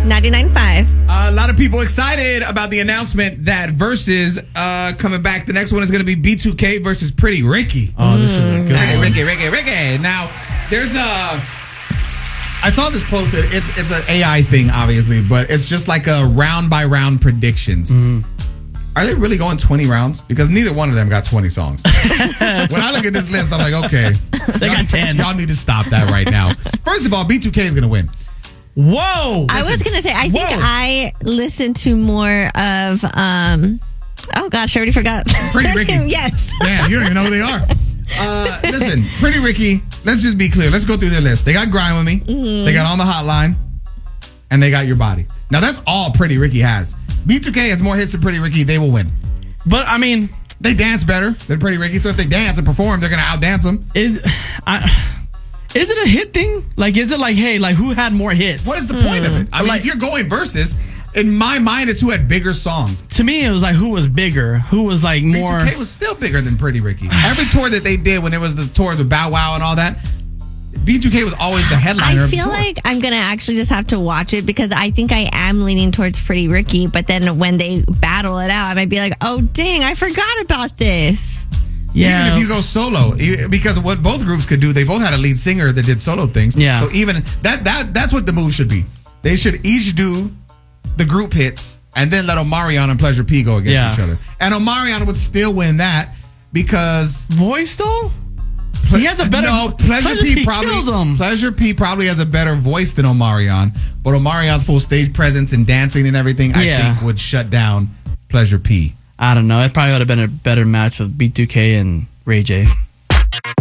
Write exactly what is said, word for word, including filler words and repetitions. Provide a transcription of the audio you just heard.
ninety-nine point five. Uh, a lot of people excited about the announcement that Versus uh, coming back. The next one is going to be B two K versus Pretty Ricky. Oh, this is a good Ricky, one. Ricky, Ricky, Ricky. Now, there's a... I saw this posted. It's it's an A I thing, obviously, but it's just like a round by round predictions. Mm-hmm. Are they really going twenty rounds? Because neither one of them got twenty songs. When I look at this list, I'm like, okay, They got ten. Y'all need to stop that right now. First of all, B two K is going to win. Whoa! I was going to say, I think Whoa. I listened to more of, um, oh gosh, I already forgot. Pretty Ricky. Yes. Damn, you don't even know who they are. Uh, listen, Pretty Ricky, let's just be clear. Let's go through their list. They got Grind With Me. Mm-hmm. They got On the Hotline. And they got Your Body. Now, that's all Pretty Ricky has. B two K has more hits than Pretty Ricky. They will win. But I mean, They dance better than Pretty Ricky. So if they dance and perform, they're going to outdance them. is I is it a hit thing? Like, is it like, hey, like who had more hits? What is the point of it? I mean, Like- if you're going versus, in my mind, it's who had bigger songs. To me, it was like who was bigger, who was like more. B two K was still bigger than Pretty Ricky. Every tour that they did when it was the tour with Bow Wow and all that, B two K was always the headliner I of the feel tour. like I'm going to actually just have to watch it because I think I am leaning towards Pretty Ricky. But then when they battle it out, I might be like, oh, dang, I forgot about this. Yeah. Even if you go solo, e- because what both groups could do, they both had a lead singer that did solo things. Yeah. So even that that that's what the move should be. They should each do the group hits and then let Omarion and Pleasure P go against Yeah. each other. And Omarion would still win that because Voice though? He has a better. no Pleasure, Pleasure P, P probably kills him. Pleasure P probably has a better voice than Omarion, but Omarion's full stage presence and dancing and everything I Yeah. think would shut down Pleasure P. I don't know. It probably would have been a better match with B two K and Ray J.